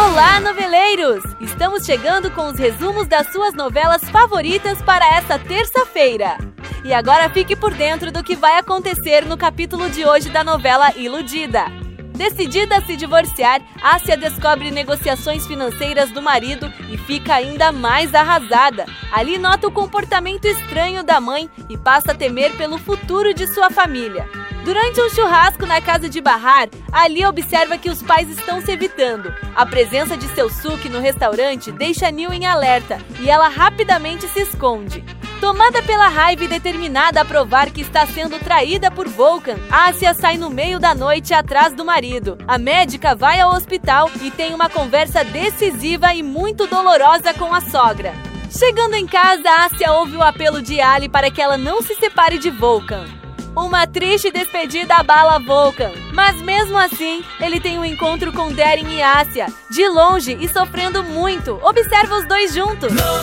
Olá, noveleiros! Estamos chegando com os resumos das suas novelas favoritas para essa terça-feira. E agora fique por dentro do que vai acontecer no capítulo de hoje da novela Iludida. Decidida a se divorciar, Ásia descobre negociações financeiras do marido e fica ainda mais arrasada. Ali nota o comportamento estranho da mãe e passa a temer pelo futuro de sua família. Durante um churrasco na casa de Bahar, Ali observa que os pais estão se evitando. A presença de seu Suk no restaurante deixa Neil em alerta e ela rapidamente se esconde. Tomada pela raiva e determinada a provar que está sendo traída por Volkan, Ásia sai no meio da noite atrás do marido. A médica vai ao hospital e tem uma conversa decisiva e muito dolorosa com a sogra. Chegando em casa, Ásia ouve o apelo de Ali para que ela não se separe de Volkan. Uma triste despedida abala Volkan, mas mesmo assim, ele tem um encontro com Derin e Ásia. De longe e sofrendo muito, observa os dois juntos.